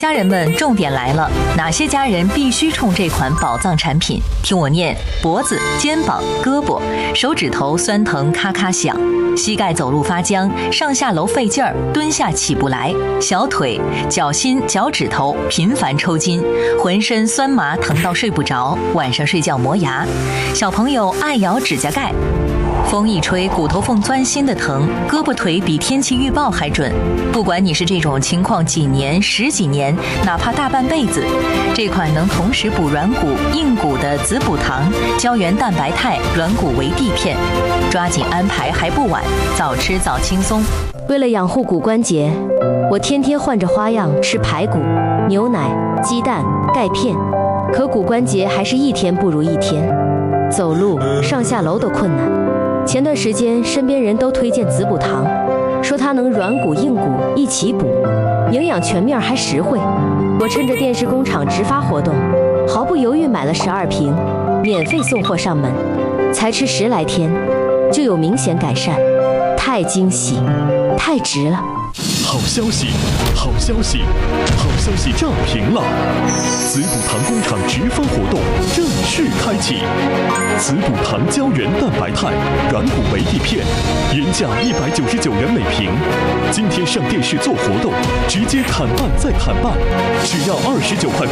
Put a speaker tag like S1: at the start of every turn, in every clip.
S1: 家人们，重点来了！哪些家人必须冲这款宝藏产品？听我念：脖子、肩膀、胳膊、手指头酸疼咔咔响，膝盖走路发僵，上下楼费劲儿，蹲下起不来，小腿、脚心、脚趾头频繁抽筋，浑身酸麻疼到睡不着，晚上睡觉磨牙，小朋友爱咬指甲盖。风一吹，骨头缝钻心的疼，胳膊腿比天气预报还准。不管你是这种情况几年、十几年，哪怕大半辈子，这款能同时补软骨、硬骨的子补糖、胶原蛋白肽、软骨维 D 片，抓紧安排还不晚，早吃早轻松。
S2: 为了养护骨关节，我天天换着花样吃排骨、牛奶、鸡蛋、钙片，可骨关节还是一天不如一天，走路、上下楼都困难。前段时间，身边人都推荐子补糖，说它能软骨硬骨一起补，营养全面还实惠。我趁着电视工厂直发活动，毫不犹豫买了12瓶，免费送货上门，才吃10来天，就有明显改善，太惊喜，太值了！
S3: 好消息，好消息，好消息炸屏了！子补糖工厂直发活动正式开启，子补糖胶原蛋白肽软骨维 D 片，原价199元每瓶，今天上电视做活动，直接砍半再砍半，只要29块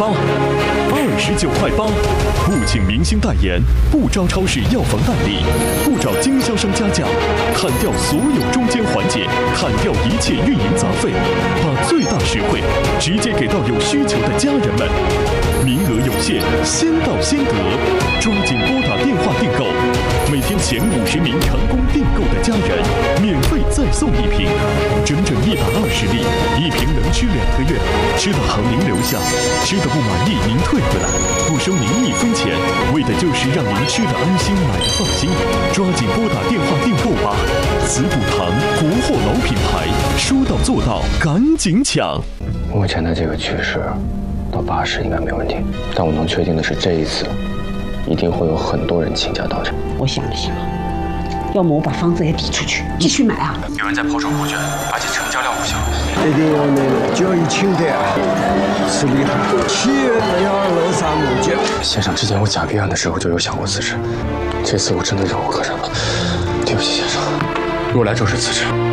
S3: 8，29块8，不请明星代言，不招超市药房代理，不找经销商加价，砍掉所有中间环节，砍掉一切运营杂费，把最大实惠直接给到有需求的家人们。名额有限，先到先得，抓紧拨打电话订购。每天前50名成功订购的家人，免费再送1瓶，整整120粒，1瓶能吃2个月。吃的好您留下，吃的不满意您退回来，不收您1分钱，为的就是让您吃的安心，买的放心。抓紧拨打电话订购吧！子补糖，国货老品牌，说到做到，赶紧抢！
S4: 目前的这个趋势，到80应该没问题，但我能确定的是，这一次一定会有很多人倾家荡产。
S5: 我想了想，要么我把房子也抵出去，继续买啊！
S6: 有人在抛售股权，而且成交量不小。
S7: 这个我们交易清单是厉害，7月223目前。
S4: 先生，之前我假币案的时候就有想过辞职，这次我真的忍无可忍了，对不起先生，我来就是辞职。